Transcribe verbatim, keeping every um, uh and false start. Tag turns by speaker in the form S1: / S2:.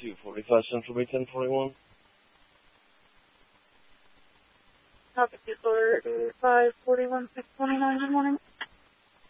S1: two forty-five Central Bay ten forty-one.
S2: Copy two forty-five forty-one six twenty-nine, good morning.